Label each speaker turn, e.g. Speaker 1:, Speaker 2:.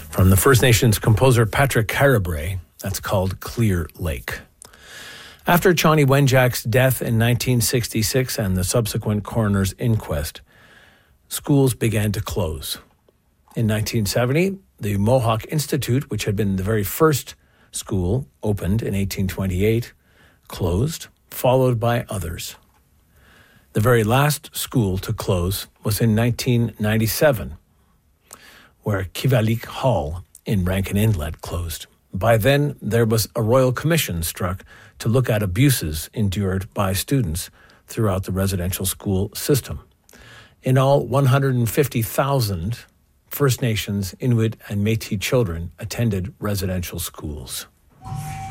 Speaker 1: From the First Nations composer Patrick Carabray, that's called Clear Lake. After Chani Wenjack's death in 1966 and the subsequent coroner's inquest, schools began to close. In 1970, the Mohawk Institute, which had been the very first school opened in 1828, closed, followed by others. The very last school to close was in 1997, where Kivalik Hall in Rankin Inlet closed. By then, there was a royal commission struck to look at abuses endured by students throughout the residential school system. In all, 150,000 First Nations, Inuit, and Métis children attended residential schools.